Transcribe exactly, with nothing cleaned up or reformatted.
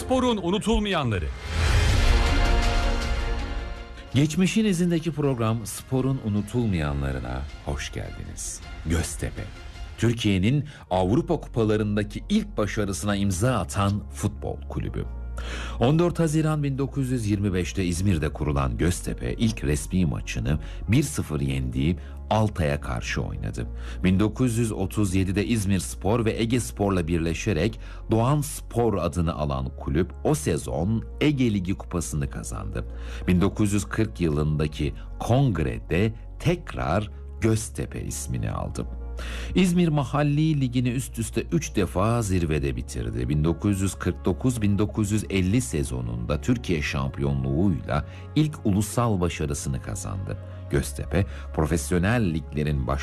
Sporun unutulmayanları. Geçmişin izindeki program Spor'un unutulmayanlarına hoş geldiniz. Göztepe, Türkiye'nin Avrupa kupalarındaki ilk başarısına imza atan futbol kulübü. on dört Haziran bin dokuz yüz yirmi beşte İzmir'de kurulan Göztepe ilk resmi maçını bir sıfır yendiği Altay'a karşı oynadı. bin dokuz yüz otuz yedide İzmirspor ve Egespor'la birleşerek Doğan Spor adını alan kulüp o sezon Ege Ligi kupasını kazandı. bin dokuz yüz kırk yılındaki kongrede tekrar Göztepe ismini aldı. İzmir Mahalli Ligi'ni üst üste üç defa zirvede bitirdi. bin dokuz yüz kırk dokuz bin dokuz yüz elli sezonunda Türkiye şampiyonluğuyla ilk ulusal başarısını kazandı. Göztepe, profesyonel liglerin baş